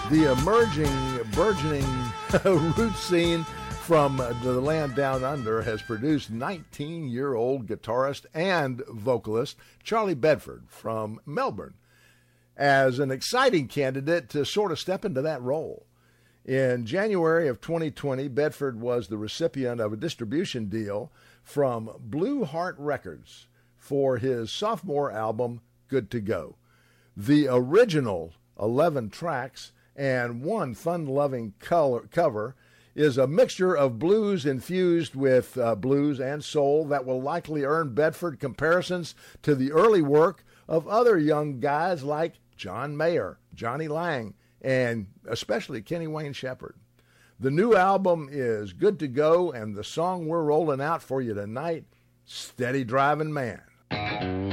The burgeoning roots scene from the land down under has produced 19-year-old guitarist and vocalist Charlie Bedford from Melbourne as an exciting candidate to sort of step into that role. In January of 2020, Bedford was the recipient of a distribution deal from Blue Heart Records for his sophomore album, Good to Go. The original 11 tracks and one fun-loving cover is a mixture of blues infused with blues and soul that will likely earn Bedford comparisons to the early work of other young guys like John Mayer, Johnny Lang, and especially Kenny Wayne Shepherd. The new album is Good to Go, and the song we're rolling out for you tonight, Steady Driving Man.